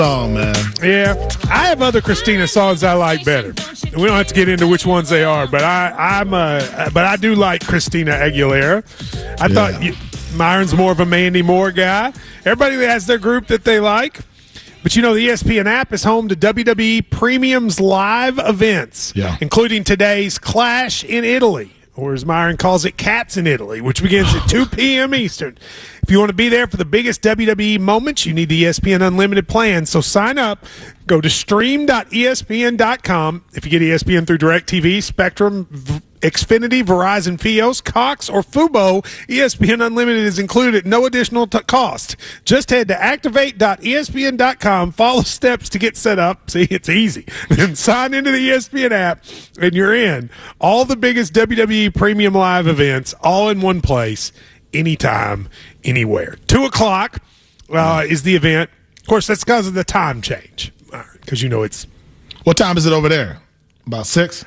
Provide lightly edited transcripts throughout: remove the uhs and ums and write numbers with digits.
song, man. Yeah, I have other Christina songs I like better. We don't have to get into which ones they are, but I do like Christina Aguilera. I thought Myron's more of a Mandy Moore guy. Everybody has their group that they like. But the ESPN app is home to WWE Premium's live events, including today's Clash in Italy, or as Myron calls it, Cats in Italy, which begins at 2 p.m. Eastern. If you want to be there for the biggest WWE moments, you need the ESPN Unlimited plan. So sign up. Go to stream.espn.com. If you get ESPN through DirecTV, Spectrum, Xfinity, Verizon, Fios, Cox, or Fubo, ESPN Unlimited is included at no additional cost. Just head to activate.espn.com, follow steps to get set up. See, it's easy. Then sign into the ESPN app, and you're in. All the biggest WWE Premium Live events, all in one place, anytime, anywhere. 2 o'clock is the event. Of course, that's because of the time change, because it's... What time is it over there? About 6?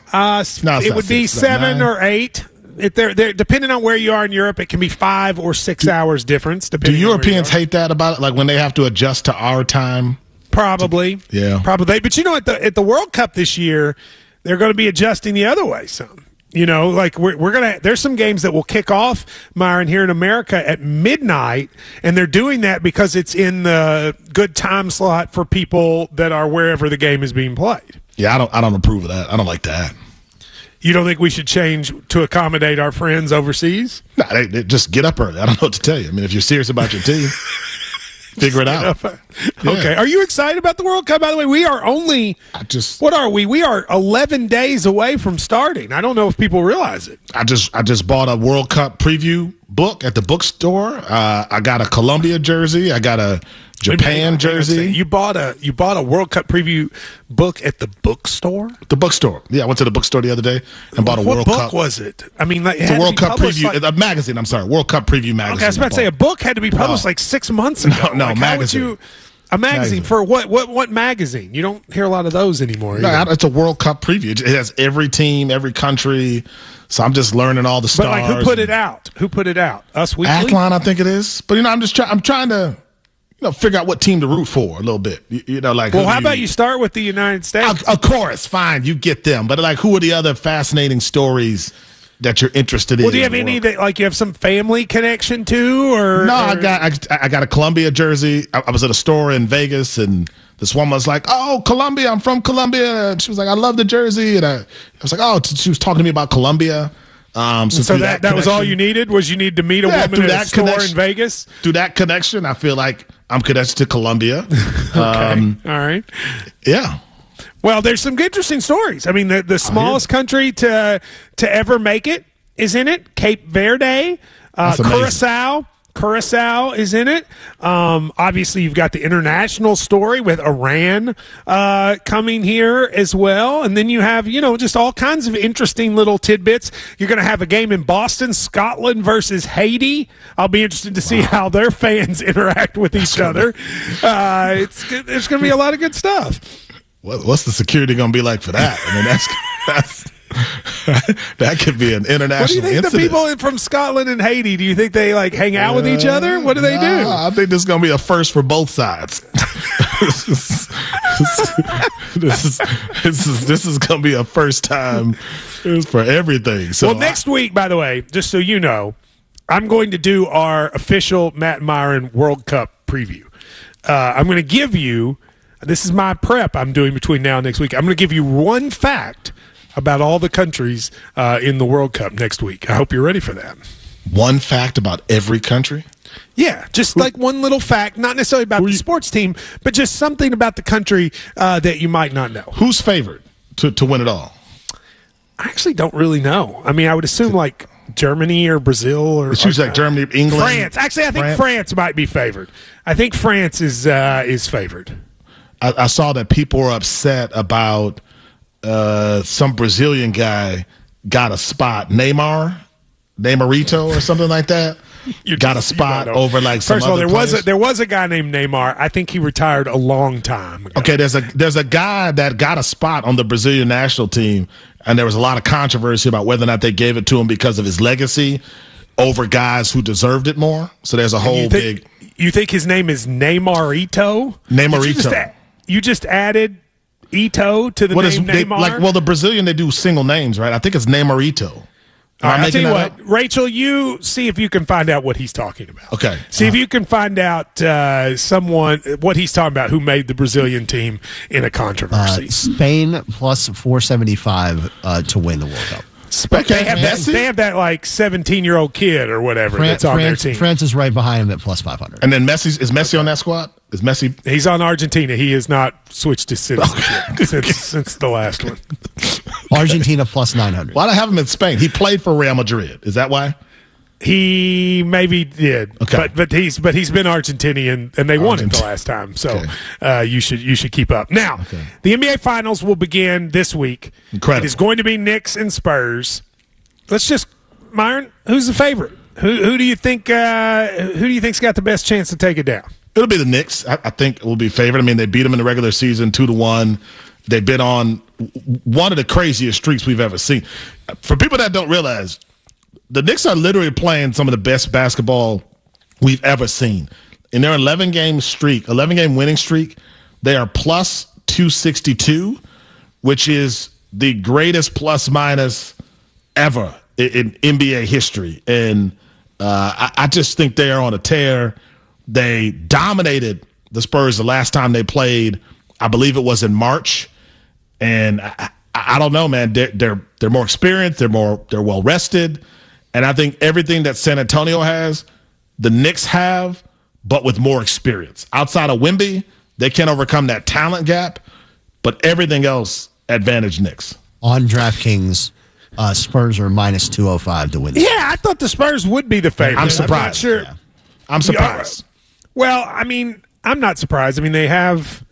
It would be 7 or 8. They're depending on where you are in Europe, it can be 5 or 6 hours difference. Do Europeans hate that about it? Like when they have to adjust to our time? Probably. Yeah. Probably. But at the World Cup this year, they're going to be adjusting the other way some. Like we're going to, there's some games that will kick off, Myron, here in America at midnight, and they're doing that because it's in the good time slot for people that are wherever the game is being played. Yeah, I don't approve of that. I don't like that. You don't think we should change to accommodate our friends overseas? No, they just get up early. I don't know what to tell you. I mean, if you're serious about your team, figure it out. Okay. Yeah. Are you excited about the World Cup? By the way, we are only what are we? We are 11 days away from starting. I don't know if people realize it. I just bought a World Cup preview book at the bookstore. I got a Colombia jersey. I got a Japan jersey. You bought a World Cup preview book at the bookstore? The bookstore. Yeah, I went to the bookstore the other day and bought a World Cup. What book was it? I mean, it's a World Cup preview, a magazine. I'm sorry, World Cup preview magazine. Okay, I was about to say a book had to be published like 6 months ago. No, magazine. A magazine for what? What magazine? You don't hear a lot of those anymore. No, it's a World Cup preview. It has every team, every country. So I'm just learning all the stars. But who put it out? Who put it out? Us Weekly? Athlon, I think it is. But I'm trying to figure out what team to root for a little bit. Well, how about you start with the United States? Of course, fine, you get them. But who are the other fascinating stories that you're interested in? Well, do you have any that you have some family connection to, or no? I got a Columbia jersey. I was at a store in Vegas, and this woman was like, "Oh, Columbia! I'm from Columbia." And she was like, "I love the jersey," and I was like, "Oh," she was talking to me about Columbia. So that was all you needed? Was you need to meet a woman at a store in Vegas? Through that connection, I feel like I'm connected to Columbia. Okay. All right. Yeah. Well, there's some interesting stories. I mean, the smallest country to ever make it is in it. Cape Verde, Curacao is in it. Obviously, you've got the international story with Iran coming here as well. And then you have, just all kinds of interesting little tidbits. You're going to have a game in Boston, Scotland versus Haiti. I'll be interested to see how their fans interact with each other. There's going to be a lot of good stuff. What's the security going to be like for that? I mean, that's that could be an international incident. What do you think the people from Scotland and Haiti, do you think they hang out with each other? What do they do? I think this is going to be a first for both sides. This is going to be a first time for everything. So next week, by the way, just so you know, I'm going to do our official Matt Myron World Cup preview. I'm going to give you, this is my prep I'm doing between now and next week. I'm going to give you one fact about all the countries in the World Cup next week. I hope you're ready for that. One fact about every country? Yeah, just like one little fact, not necessarily about the sports team, but just something about the country that you might not know. Who's favored to win it all? I actually don't really know. I mean, I would assume like Germany or Brazil or like Germany, England, France. Actually, I think France might be favored. I think France is favored. I saw that people were upset about some Brazilian guy got a spot, Neymarito or something like that. Got a spot over like some First of all, other there was a guy named Neymar. I think he retired a long time ago. Okay, there's a guy that got a spot on the Brazilian national team, and there was a lot of controversy about whether or not they gave it to him because of his legacy over guys who deserved it more. So there's a whole big. You think his name is Neymarito? Neymarito. you just added Ito to the name Neymar? The Brazilian, they do single names, right? I think it's Neymar Ito. All right, I'll tell you what, Rachel, you see if you can find out what he's talking about. Okay. See if you can find out what he's talking about who made the Brazilian team in a controversy. Spain plus 475 to win the World Cup. They have that like 17-year-old kid or whatever that's on their team. France is right behind him at plus 500. And then is Messi on that squad? Is Messi? He's on Argentina. He has not switched his citizenship since the last one. Argentina plus 900. Why do I have him in Spain? He played for Real Madrid. Is that why? He maybe did. Okay. But he's been Argentinian and they won it the last time. So you should keep up. Now, the NBA Finals will begin this week. Incredible. It is going to be Knicks and Spurs. Let's just Myron, who's the favorite? Who do you think think's got the best chance to take it down? It'll be the Knicks. I think it will be favored. I mean, they beat them in the regular season 2-1. They've been on one of the craziest streaks we've ever seen. For people that don't realize, the Knicks are literally playing some of the best basketball we've ever seen. In their 11-game winning streak, they are plus 262, which is the greatest plus-minus ever in NBA history. And I just think they are on a tear. They dominated the Spurs the last time they played. I believe it was in March. And I don't know, man. They're more experienced. They're well rested. And I think everything that San Antonio has, the Knicks have, but with more experience. Outside of Wemby, they can't overcome that talent gap, but everything else, advantage Knicks. On DraftKings, Spurs are minus 205 to win. Yeah, I thought the Spurs would be the favorite. I'm surprised. I'm not sure. Yeah. I'm surprised. Well, I mean, I'm not surprised. I mean, they have,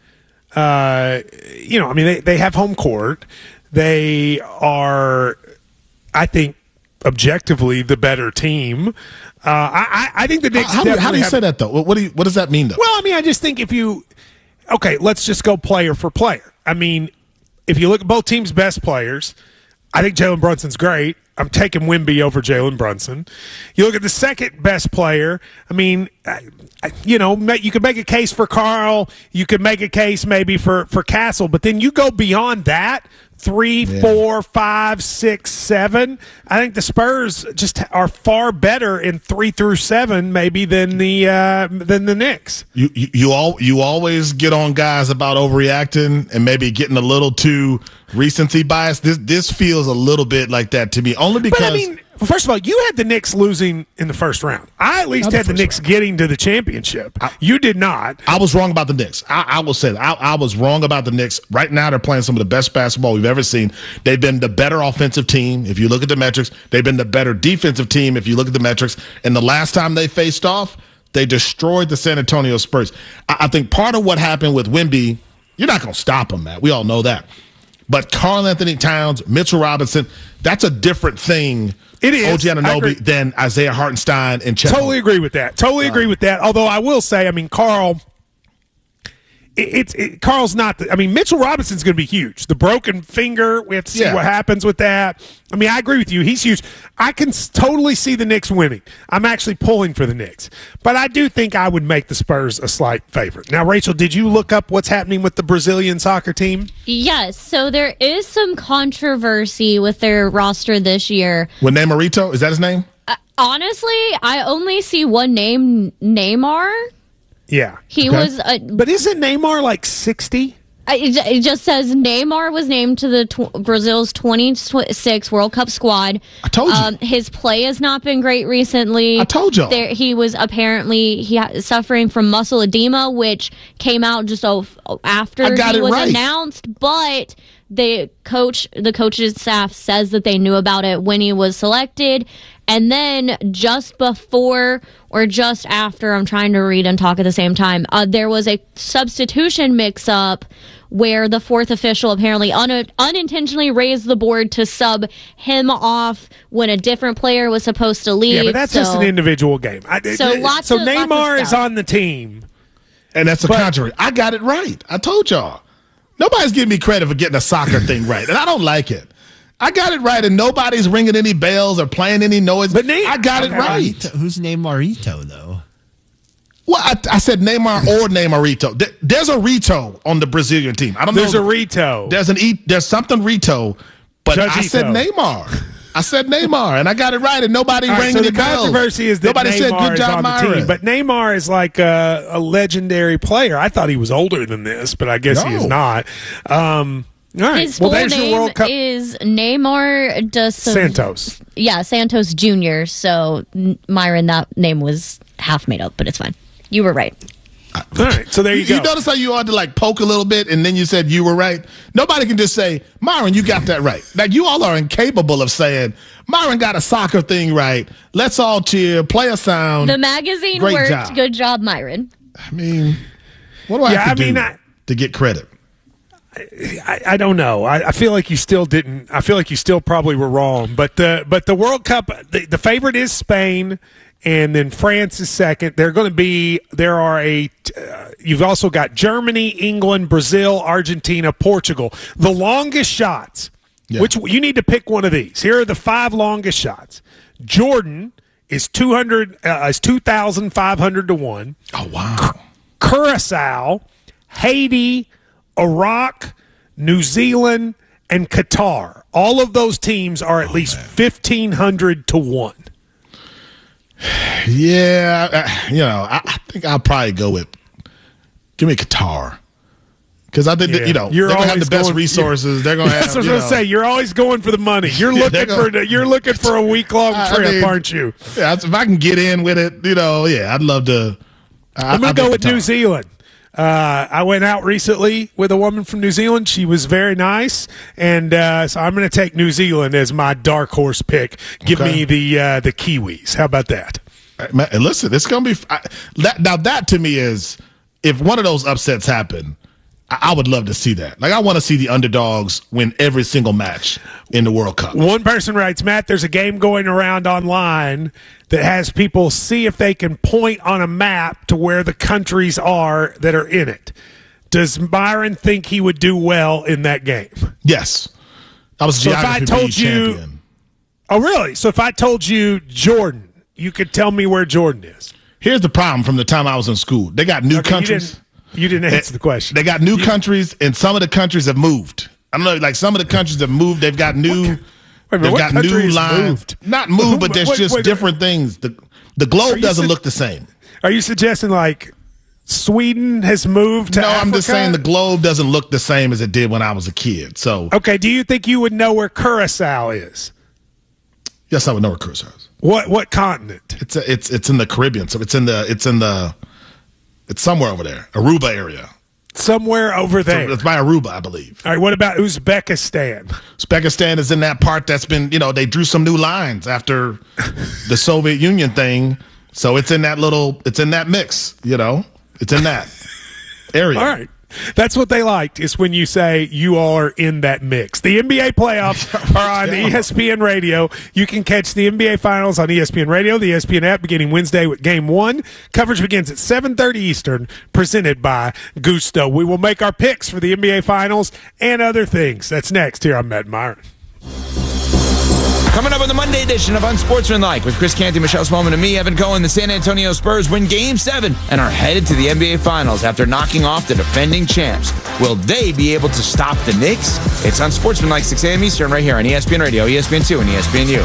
they have home court. They are, I think, objectively the better team. I think the Knicks. How do you say that though? What does that mean though? Well, I mean, I just think let's just go player for player. I mean, if you look at both teams' best players, I think Jalen Brunson's great. I'm taking Wemby over Jalen Brunson. You look at the second best player. I mean, you could make a case for Karl. You could make a case maybe for Castle, but then you go beyond that. 3, 4, 5, 6, 7. I think the Spurs just are far better in 3 through 7, maybe than the Knicks. You always get on guys about overreacting and maybe getting a little too recency bias. This feels a little bit like that to me, only because. But I mean, first of all, you had the Knicks losing in the first round. I at least had the Knicks getting to the championship. You did not. I was wrong about the Knicks. I will say that. I was wrong about the Knicks. Right now, they're playing some of the best basketball we've ever seen. They've been the better offensive team, if you look at the metrics. They've been the better defensive team, if you look at the metrics. And the last time they faced off, they destroyed the San Antonio Spurs. I think part of what happened with Wemby, you're not going to stop him, man. We all know that. But Karl-Anthony Towns, Mitchell Robinson, that's a different thing. It is. OG Anunoby than Isaiah Hartenstein and Chet. Totally agree with that. Although I will say, I mean, Karl, Karl's not. Mitchell Robinson's going to be huge. The broken finger, we have to see what happens with that. I mean, I agree with you. He's huge. I can totally see the Knicks winning. I'm actually pulling for the Knicks. But I do think I would make the Spurs a slight favorite. Now, Rachel, did you look up what's happening with the Brazilian soccer team? Yes. So there is some controversy with their roster this year. With Neymar Ito? Is that his name? Honestly, I only see one name, Neymar. Yeah. He was. But isn't Neymar like 60? It just says Neymar was named to the Brazil's 26 World Cup squad. I told you. His play has not been great recently. I told y'all. He was apparently suffering from muscle edema, which came out just after he was announced. But the coach's staff says that they knew about it when he was selected. And then just before or just after, I'm trying to read and talk at the same time, there was a substitution mix-up where the fourth official apparently unintentionally raised the board to sub him off when a different player was supposed to leave. Yeah, but that's just an individual game. So Neymar is on the team. And that's a controversy. I got it right. I told y'all. Nobody's giving me credit for getting a soccer thing right, and I don't like it. I got it right, and nobody's ringing any bells or playing any noise. But I got it right. Who's Neymar Ito, though? Well, I said Neymar or Neymarito. There's a Rito on the Brazilian team. I don't know. There's a Rito. There's something Rito, but Judgito. I said Neymar. I said Neymar, and I got it right, and nobody rang any bells. The controversy is that nobody Neymar said good job, is on the team, but Neymar is like a legendary player. I thought he was older than this, but I guess he is not. All right. His full name is Neymar dos Santos. Yeah, Santos Jr. So, Myron, that name was half made up, but it's fine. You were right. All right, so there you go. You notice how you ought to like poke a little bit, and then you said you were right? Nobody can just say, Myron, you got that right. Like, you all are incapable of saying, Myron got a soccer thing right. Let's all cheer, play a sound. The magazine Great worked. Job. Good job, Myron. I mean, what do I have to do to get credit? I don't know. I feel like you still didn't. I feel like you still probably were wrong. But the World Cup, the favorite is Spain, and then France is second. You've also got Germany, England, Brazil, Argentina, Portugal. The longest shots. Yeah. Which you need to pick one of these. Here are the 5 longest shots. Jordan is 2,500 to 1. Oh wow. Curacao, Haiti, Iraq, New Zealand, and Qatar. All of those teams are at least 1,500 to 1. Yeah, I think I'll probably go with give me Qatar. Because I think that, they're going to have the best resources. They're going to have. That's what I was going to say. You're always going for the money. You're looking for a week-long trip, aren't you? Yeah, if I can get in with it, I'd love to. I'm going to go with New Zealand. I went out recently with a woman from New Zealand. She was very nice, and so I'm going to take New Zealand as my dark horse pick. Give me the Kiwis. How about that? Man, listen, it's going to be that to me is if one of those upsets happen, I would love to see that. Like, I want to see the underdogs win every single match in the World Cup. One person writes, Matt, there's a game going around online that has people see if they can point on a map to where the countries are that are in it. Does Byron think he would do well in that game? Yes. I was geography champion. Oh, really? So if I told you Jordan, you could tell me where Jordan is. Here's the problem from the time I was in school. They got new countries. You didn't answer the question. They got new countries, and some of the countries have moved. I don't know, like some of the countries have moved. They've got new. They've got new lines. Not moved, but there's just different things. The globe doesn't look the same. Are you suggesting like Sweden has moved to Africa? I'm just saying the globe doesn't look the same as it did when I was a kid. So okay, do you think you would know where Curacao is? Yes, I would know where Curacao is. What continent? It's in the Caribbean. So it's somewhere over there, Aruba area. Somewhere over there. So it's by Aruba, I believe. All right, what about Uzbekistan? Uzbekistan is in that part that's been, they drew some new lines after the Soviet Union thing. So it's in that mix, It's in that area. All right. That's what they liked, is when you say you are in that mix. The NBA playoffs are on ESPN Radio. You can catch the NBA Finals on ESPN Radio, the ESPN app, beginning Wednesday with Game 1. Coverage begins at 7:30 Eastern, presented by Gusto. We will make our picks for the NBA Finals and other things. That's next here on Matt Myron. Coming up on the Monday edition of Unsportsmanlike with Chris Canty, Michelle Smallman, and me, Evan Cohen, the San Antonio Spurs win Game 7 and are headed to the NBA Finals after knocking off the defending champs. Will they be able to stop the Knicks? It's Unsportsmanlike, 6 a.m. Eastern, right here on ESPN Radio, ESPN2, and ESPNU.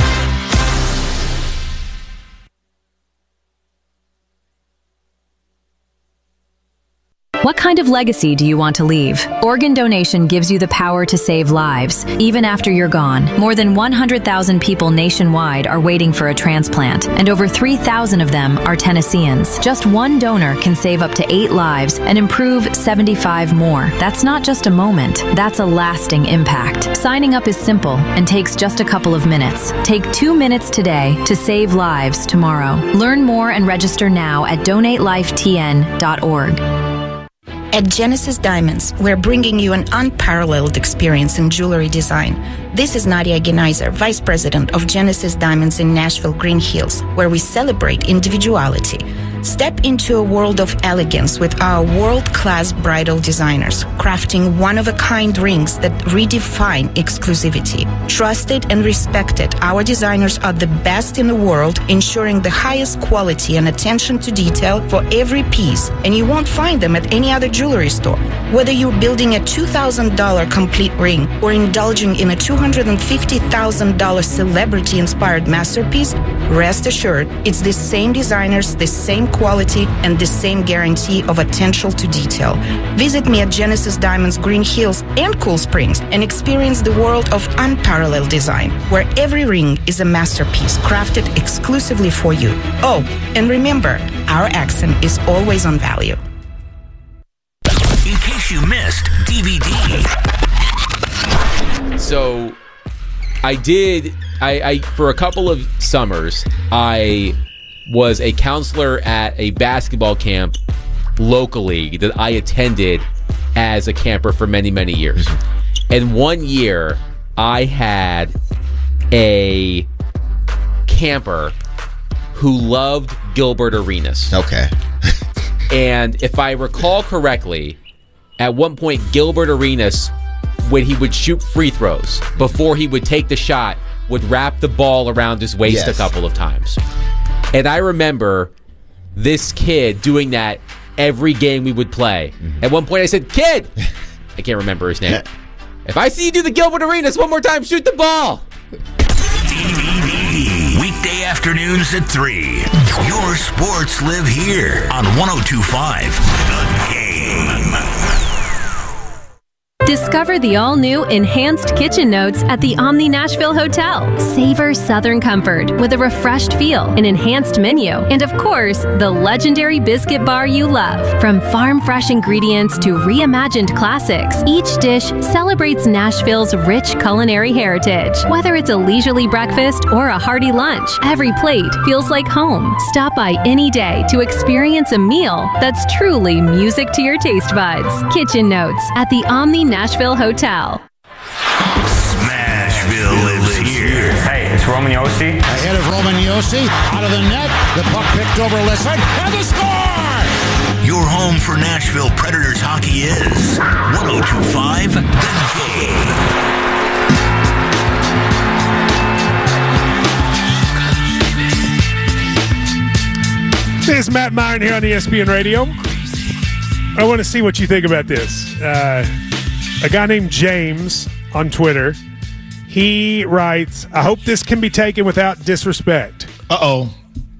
What kind of legacy do you want to leave? Organ donation gives you the power to save lives, even after you're gone. More than 100,000 people nationwide are waiting for a transplant, and over 3,000 of them are Tennesseans. Just one donor can save up to 8 lives and improve 75 more. That's not just a moment, that's a lasting impact. Signing up is simple and takes just a couple of minutes. Take 2 minutes today to save lives tomorrow. Learn more and register now at donatelifetn.org. At Genesis Diamonds, we're bringing you an unparalleled experience in jewelry design. This is Nadia Genaiser, Vice President of Genesis Diamonds in Nashville, Green Hills, where we celebrate individuality. Step into a world of elegance with our world-class bridal designers, crafting one-of-a-kind rings that redefine exclusivity. Trusted and respected, our designers are the best in the world, ensuring the highest quality and attention to detail for every piece, and you won't find them at any other jewelry store. Whether you're building a $2,000 complete ring or indulging in a $250,000 celebrity-inspired masterpiece, rest assured, it's the same designers, the same quality, and the same guarantee of attention to detail. Visit me at Genesis Diamonds Green Hills and Cool Springs and experience the world of unparalleled design, where every ring is a masterpiece crafted exclusively for you. Oh, and remember, our accent is always on value. In case you missed DVD. So I for a couple of summers, I was a counselor at a basketball camp locally that I attended as a camper for many, many years. And one year, I had a camper who loved Gilbert Arenas. Okay. And if I recall correctly, at one point, Gilbert Arenas, when he would shoot free throws, before he would take the shot, would wrap the ball around his waist a couple of times. And I remember this kid doing that every game we would play. Mm-hmm. At one point I said, "Kid," I can't remember his name. "If I see you do the Gilbert Arenas one more time, shoot the ball." DVD. Weekday afternoons at 3. Your sports live here on 102.5 The Game. Discover the all-new Enhanced Kitchen Notes at the Omni Nashville Hotel. Savor Southern comfort with a refreshed feel, an enhanced menu, and of course, the legendary biscuit bar you love. From farm-fresh ingredients to reimagined classics, each dish celebrates Nashville's rich culinary heritage. Whether it's a leisurely breakfast or a hearty lunch, every plate feels like home. Stop by any day to experience a meal that's truly music to your taste buds. Kitchen Notes at the Omni Nashville Hotel. Smashville lives here. Hey, it's Roman Yossi. Ahead of Roman Yossi, out of the net, the puck picked over Lisson, and the score! Your home for Nashville Predators hockey is 102.5 The Game. This is Matt Myron here on ESPN Radio. I want to see what you think about this. A guy named James on Twitter, he writes, "I hope this can be taken without disrespect." Uh-oh.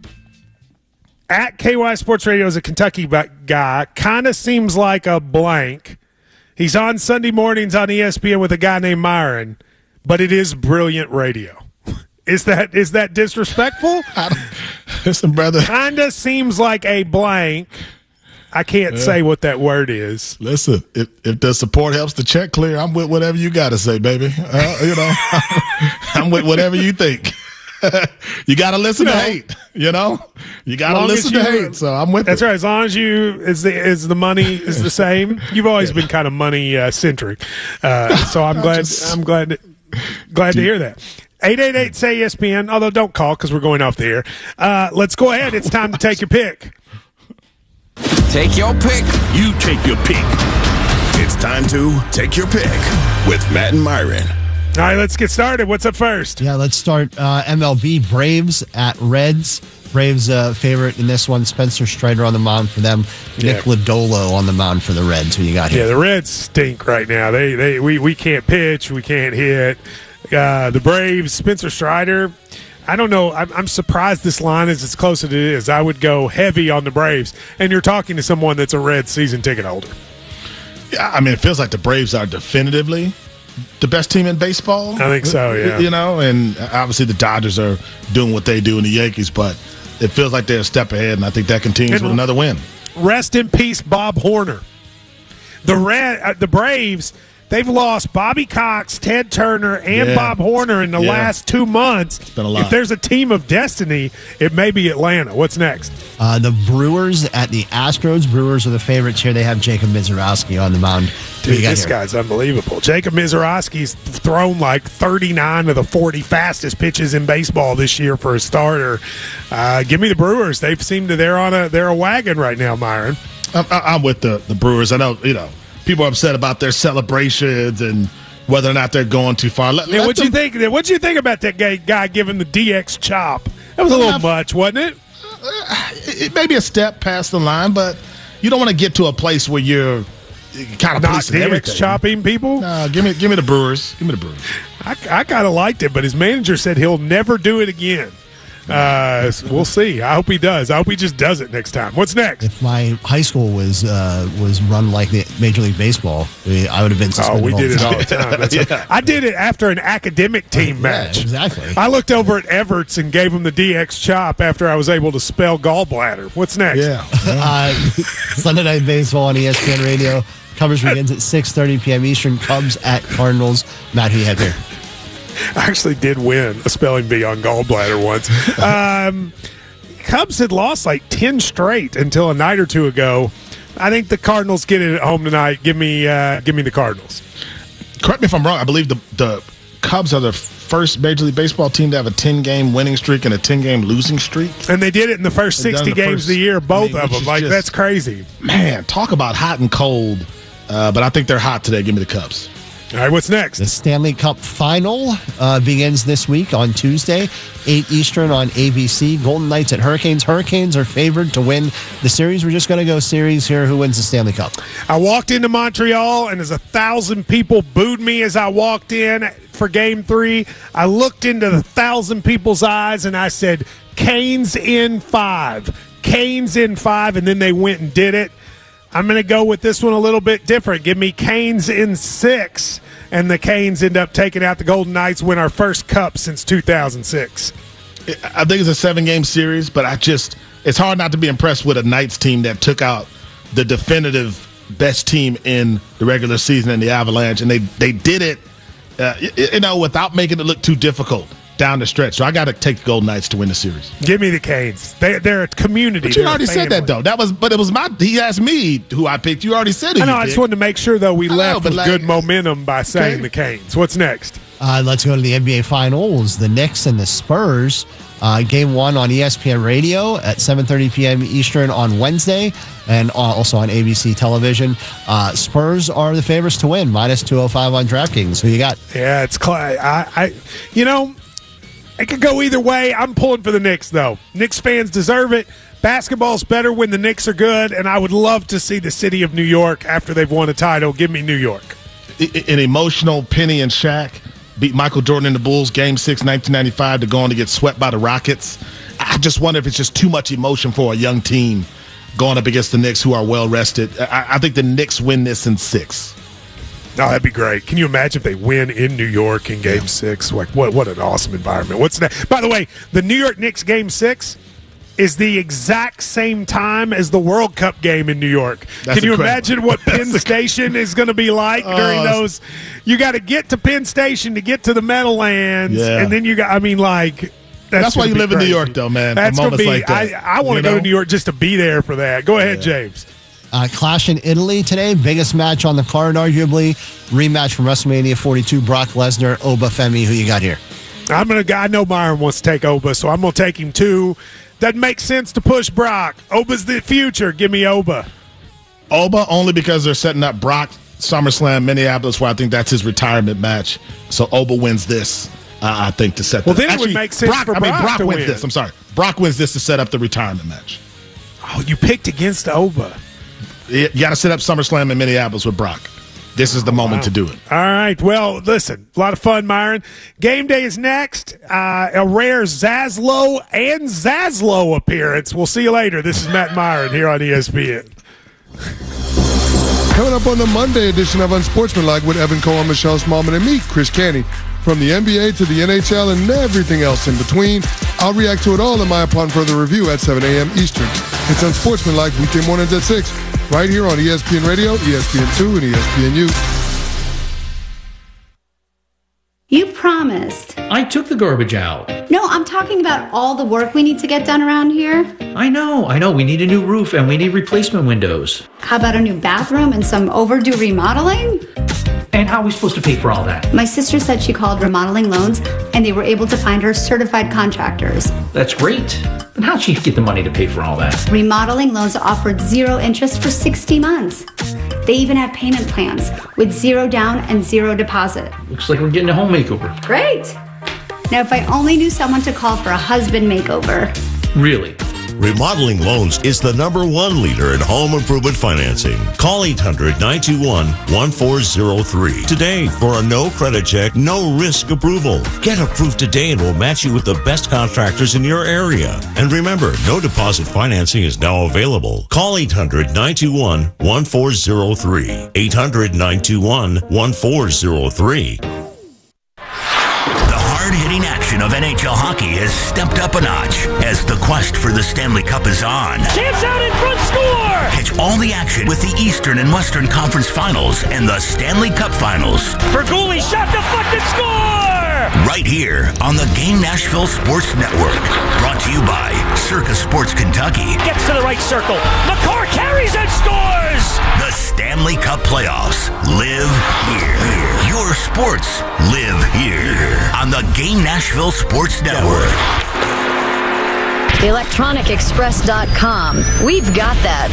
At KY Sports Radio is a Kentucky guy. Kind of seems like a blank. He's on Sunday mornings on ESPN with a guy named Myron, but it is brilliant radio. Is that disrespectful? Listen, brother. Kind of seems like a blank. I can't say what that word is. Listen, if the support helps the check clear, I'm with whatever you got to say, baby. I'm with whatever you think. You got to listen to hate, You got to listen to hate, so I'm with That's it. right. As long as the money is the same. You've always been kind of money centric. So I'm glad to hear that. 888-SAY-ESPN, although don't call because we're going off the air. Let's go ahead. It's time to take your pick. Take your pick. You take your pick. It's time to take your pick with Matt and Myron. All right, let's get started. What's up first? Yeah, let's start MLB. Braves at Reds. Braves favorite in this one. Spencer Strider on the mound for them. Nick Lodolo on the mound for the Reds. Who you got here? Yeah, the Reds stink right now. We can't pitch. We can't hit. The Braves, Spencer Strider. I don't know. I'm surprised this line is as close as it is. I would go heavy on the Braves. And you're talking to someone that's a Reds season ticket holder. Yeah, I mean, it feels like the Braves are definitively the best team in baseball. I think so, yeah. And obviously the Dodgers are doing what they do in the Yankees, but it feels like they're a step ahead, and I think that continues with another win. Rest in peace, Bob Horner. The Braves, they've lost Bobby Cox, Ted Turner, and Bob Horner in the last 2 months. It's been a lot. If there's a team of destiny, it may be Atlanta. What's next? The Brewers at the Astros. Brewers are the favorites here. They have Jacob Mizorowski on the mound Dude, this guy's unbelievable. Jacob Misiorowski's thrown like 39 of the 40 fastest pitches in baseball this year for a starter. Give me the Brewers. They seem to they're a wagon right now, Myron. I'm with the Brewers. I know people are upset about their celebrations and whether or not they're going too far. What'd you think about that guy giving the DX chop? That was a little much, wasn't it? It may be a step past the line, but you don't want to get to a place where you're kind of not DX chopping people. No, give me the Brewers. Give me the Brewers. I kind of liked it, but his manager said he'll never do it again. We'll see. I hope he does. I hope he just does it next time. What's next? If my high school was run like the Major League Baseball, I would have been suspended. We did it all the time. I did it after an academic team match. Exactly. I looked over at Everts and gave him the DX chop after I was able to spell gallbladder. What's next? Yeah. Sunday Night Baseball on ESPN Radio. Coverage begins at 6:30 p.m. Eastern. Cubs at Cardinals. Matt, who you have here? I actually did win a spelling bee on gallbladder once. Cubs had lost like 10 straight until a night or two ago. I think the Cardinals get it at home tonight. Give me the Cardinals. Correct me if I'm wrong. I believe the Cubs are the first Major League Baseball team to have a 10-game winning streak and a 10-game losing streak. And they did it in the first 60 games of the year, both of them. Like, that's crazy. Man, talk about hot and cold. But I think they're hot today. Give me the Cubs. All right, what's next? The Stanley Cup Final begins this week on Tuesday, 8 Eastern on ABC. Golden Knights at Hurricanes. Hurricanes are favored to win the series. We're just going to go series here. Who wins the Stanley Cup? I walked into Montreal, and as 1,000 people booed me as I walked in for Game 3, I looked into the 1,000 people's eyes, and I said, Canes in 5. Canes in 5, and then they went and did it. I'm going to go with this one a little bit different. Give me Canes in 6, and the Canes end up taking out the Golden Knights, win our first cup since 2006. I think it's a 7-game series, but it's hard not to be impressed with a Knights team that took out the definitive best team in the regular season in the Avalanche, and they did it, without making it look too difficult down the stretch. So I got to take the Golden Knights to win the series. Give me the Canes. They're a community. But you already said that, though. But it was he asked me who I picked. You already said it. I just wanted to make sure, though, we left with good momentum by saying the Canes. What's next? Let's go to the NBA Finals. The Knicks and the Spurs. Game 1 on ESPN Radio at 7:30 p.m. Eastern on Wednesday, and also on ABC television. Spurs are the favorites to win, minus 205 on DraftKings. Who you got? Yeah, it's it could go either way. I'm pulling for the Knicks, though. Knicks fans deserve it. Basketball's better when the Knicks are good, and I would love to see the city of New York after they've won a title. Give me New York. An emotional Penny and Shaq beat Michael Jordan and the Bulls Game 6, 1995 to go on to get swept by the Rockets. I just wonder if it's just too much emotion for a young team going up against the Knicks, who are well-rested. I think the Knicks win this in 6. Oh, that'd be great. Can you imagine if they win in New York in Game 6? Like, what an awesome environment. What's that? By the way, the New York Knicks Game 6 is the exact same time as the World Cup game in New York. Can you imagine what Penn Station is going to be like during those? You got to get to Penn Station to get to the Meadowlands, and then that's why you live in New York, though, man. That's going to be. Like I want to go to New York just to be there for that. Go ahead, James. Clash in Italy today. Biggest match on the card, arguably. Rematch from WrestleMania 42. Brock Lesnar, Oba Femi. Who you got here? I know Myron wants to take Oba, so I'm going to take him too. Doesn't make sense to push Brock. Oba's the future. Give me Oba. Oba only because they're setting up Brock SummerSlam Minneapolis, where I think that's his retirement match. So Oba wins this, I think, to set. Well, then it would make sense for Brock to wins win. this. I'm sorry, Brock wins this to set up the retirement match. Oh, you picked against Oba. You got to set up SummerSlam in Minneapolis with Brock. This is the moment to do it. All right. Well, listen, a lot of fun, Myron. Game day is next. A rare Zaslow and Zaslow appearance. We'll see you later. This is Matt Myron here on ESPN. Coming up on the Monday edition of Unsportsmanlike with Evan Cohen, Michelle Smallman, and me, Chris Canty. From the NBA to the NHL and everything else in between, I'll react to it all in my Upon Further Review at 7 a.m. Eastern. It's Unsportsmanlike weekday mornings at 6, right here on ESPN Radio, ESPN2, and ESPNU. You promised. I took the garbage out. No, I'm talking about all the work we need to get done around here. I know. We need a new roof and we need replacement windows. How about a new bathroom and some overdue remodeling? And how are we supposed to pay for all that? My sister said she called Remodeling Loans and they were able to find her certified contractors. That's great. But how'd she get the money to pay for all that? Remodeling Loans offered 0 interest for 60 months. They even have payment plans with 0 down and 0 deposit. Looks like we're getting a home makeover. Great. Now, if I only knew someone to call for a husband makeover. Really? Remodeling Loans is the #1 leader in home improvement financing. Call 800-921-1403 today for a no credit check, no risk approval. Get approved today and we'll match you with the best contractors in your area. And remember, no deposit financing is now available. Call 800-921-1403. 800-921-1403. Hard-hitting action of NHL hockey has stepped up a notch as the quest for the Stanley Cup is on. Chance out in front, score! Catch all the action with the Eastern and Western Conference Finals and the Stanley Cup Finals. Berguli shot deflected, score! Right here on the Game Nashville Sports Network. Brought to you by Circa Sports Kentucky. Gets to the right circle. McCarr carries and scores! The Stanley Cup Playoffs live here. Your sports live here on the Game Nashville Sports Network. ElectronicExpress.com. We've got that.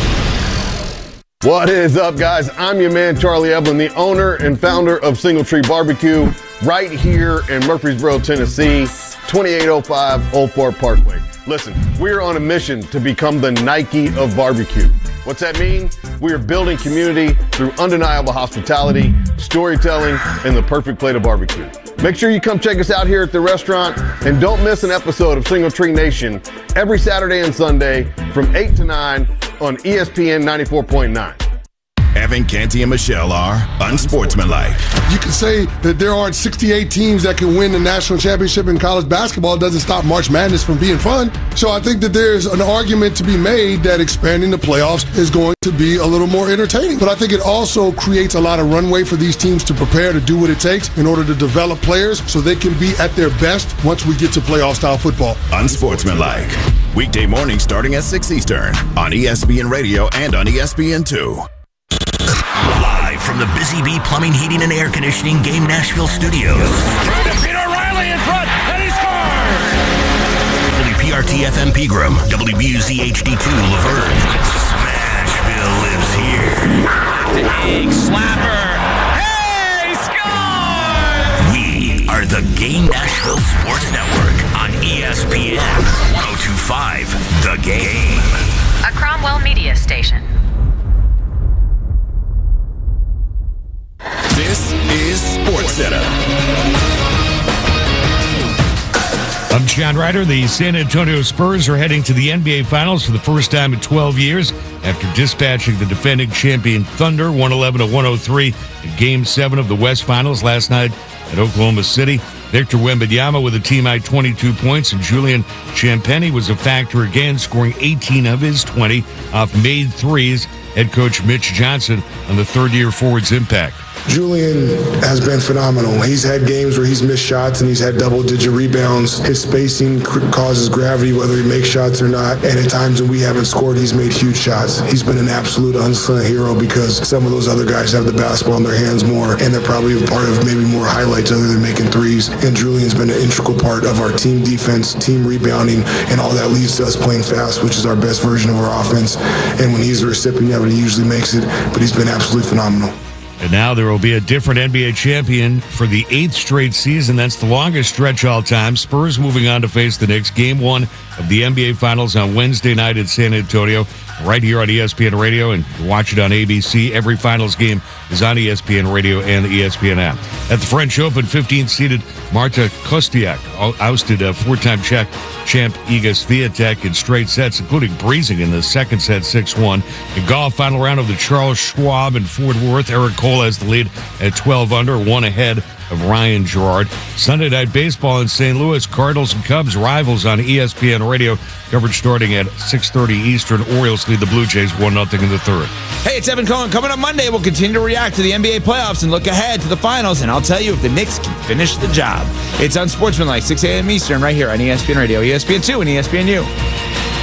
What is up, guys? I'm your man, Charlie Evelyn, the owner and founder of Single Tree Barbecue, right here in Murfreesboro, Tennessee, 2805 Old Fort Parkway. Listen, we're on a mission to become the Nike of barbecue. What's that mean? We are building community through undeniable hospitality, storytelling, and the perfect plate of barbecue. Make sure you come check us out here at the restaurant, and don't miss an episode of Single Tree Nation every Saturday and Sunday from 8 to 9 on ESPN 94.9. Evan, Canty, and Michelle are unsportsmanlike. You can say that there aren't 68 teams that can win the national championship in college basketball. It doesn't stop March Madness from being fun. So I think that there's an argument to be made that expanding the playoffs is going to be a little more entertaining. But I think it also creates a lot of runway for these teams to prepare to do what it takes in order to develop players so they can be at their best once we get to playoff-style football. Unsportsmanlike. Weekday morning starting at 6 Eastern on ESPN Radio and on ESPN2. Live from the Busy Bee Plumbing, Heating, and Air Conditioning Game Nashville Studios. Trying to beat O'Reilly in front, and he scores! WPRT FM Pegram, WBUZ HD2 Laverne. Smashville lives here. Big slapper. Hey, score! We are the Game Nashville Sports Network on ESPN 102.5 The Game. A Cromwell Media Station. This is SportsCenter. I'm John Ryder. The San Antonio Spurs are heading to the NBA Finals for the first time in 12 years after dispatching the defending champion Thunder 111-103 in Game 7 of the West Finals last night at Oklahoma City. Victor Wembanyama with a team-high 22 points, and Julian Champagnie was a factor again, scoring 18 of his 20 off made threes. Head coach Mitch Johnson on the third-year forward's impact. Julian has been phenomenal. He's had games where he's missed shots and he's had double-digit rebounds. His spacing causes gravity whether he makes shots or not. And at times when we haven't scored, he's made huge shots. He's been an absolute unsung hero because some of those other guys have the basketball in their hands more, and they're probably a part of maybe more highlights other than making threes. And Julian's been an integral part of our team defense, team rebounding, and all that leads to us playing fast, which is our best version of our offense. And when he's the recipient of it, he usually makes it, but he's been absolutely phenomenal. And now there will be a different NBA champion for the 8th straight season. That's the longest stretch all time. Spurs moving on to face the Knicks. Game 1 of the NBA Finals on Wednesday night in San Antonio, right here on ESPN Radio, and watch it on ABC. Every Finals game is on ESPN Radio and the ESPN app. At the French Open, 15th-seeded Marta Kostyuk ousted a four-time Czech champ Iga Swiatek in straight sets, including breezing in the second set 6-1. In golf, final round of the Charles Schwab in Fort Worth, Eric Cole has the lead at 12 under, one ahead of Ryan Gerard. Sunday Night Baseball in St. Louis, Cardinals and Cubs rivals on ESPN Radio. Coverage starting at 6:30 Eastern. Orioles lead the Blue Jays 1-0 in the third. Hey, it's Evan Cohen. Coming up Monday, we'll continue to react to the NBA playoffs and look ahead to the finals, and I'll tell you if the Knicks can finish the job. It's Unsportsmanlike, 6 a.m. Eastern, right here on ESPN Radio, ESPN2, and ESPNU.